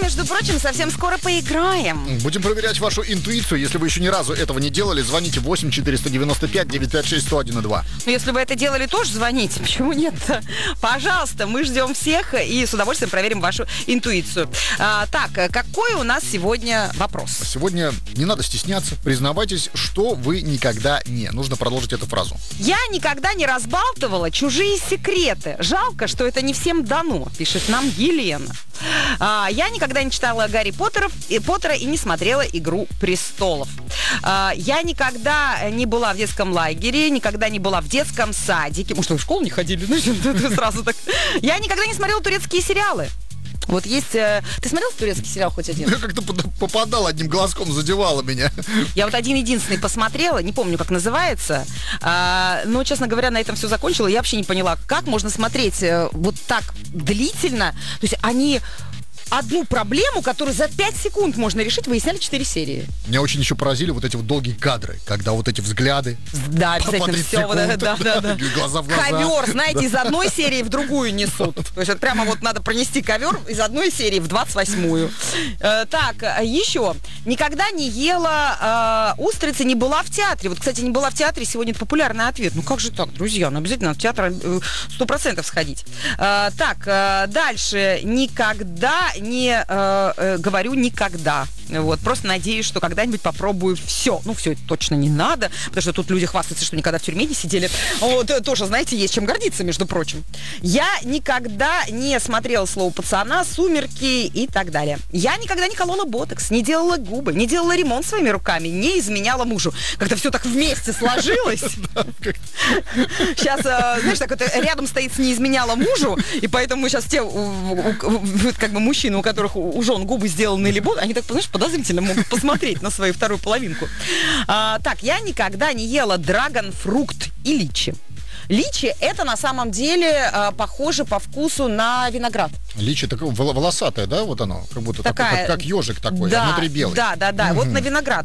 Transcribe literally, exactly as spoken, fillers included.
между прочим, совсем скоро поиграем. Будем проверять вашу интуицию. Если вы еще ни разу этого не делали, звоните восемь четыреста девяносто пять девятьсот пятьдесят шесть сто один и два. Но если вы это делали, тоже звоните. Почему нет-то? Пожалуйста, мы ждем всех и с удовольствием проверим вашу интуицию. А, так, какой у нас сегодня вопрос? Сегодня не надо стесняться. Признавайтесь, что вы никогда не. Нужно продолжить эту фразу. Я никогда не разбалтывала чужие секреты. Жалко, что это не всем дано, пишет нам Елена. А, я никогда не читала Гарри Поттеров, и Поттера и не смотрела «Игру престолов». А, я никогда не была в детском лагере, никогда не была в детском садике. Может, вы в школу не ходили? Ну, сразу так. Я никогда не смотрела турецкие сериалы. Вот есть... Э, ты смотрел турецкий сериал хоть один? Я как-то попадал одним глазком, задевало меня. Я вот один-единственный посмотрела, не помню, как называется. А, но, честно говоря, на этом все закончила. Я вообще не поняла, как можно смотреть э, вот так длительно. То есть они... одну проблему, которую за пять секунд можно решить, выясняли четыре серии. Меня очень еще поразили вот эти вот долгие кадры, когда вот эти взгляды. Да, обязательно все. Секунд, Вот, да, да, да. Глаза в глаза. Ковер, знаете, да. Из одной серии в другую несут. То есть это прямо вот надо пронести ковер из одной серии в двадцать восьмую. Э, так, еще. Никогда не ела э, устрицы, не была в театре. Вот, кстати, не была в театре, сегодня это популярный ответ. Ну как же так, друзья? Ну обязательно надо в театр сто процентов сходить. Э, так, э, дальше. Никогда не э, э, говорю никогда. Вот, просто надеюсь, что когда-нибудь попробую все. Ну, все это точно не надо, потому что тут люди хвастаются, что никогда в тюрьме не сидели. Вот, тоже, знаете, есть чем гордиться, между прочим. Я никогда не смотрела «Слово пацана», «Сумерки» и так далее. Я никогда не колола ботокс, не делала губы, не делала ремонт своими руками, не изменяла мужу. Как-то все так вместе сложилось. Сейчас, знаешь, так вот рядом стоит с «не изменяла мужу», и поэтому сейчас те, как бы, мужчины, у которых у жен губы сделаны или ботокс, они так, знаешь, подозрительно могут посмотреть на свою вторую половинку. А, так, я никогда не ела драгонфрукт и личи. Личи — это на самом деле а, похоже по вкусу на виноград. Личи такое волосатое, да, вот оно, как будто такая, такой, как, как ежик такой, да, а внутри белый. Да, да, да, угу. Вот на виноград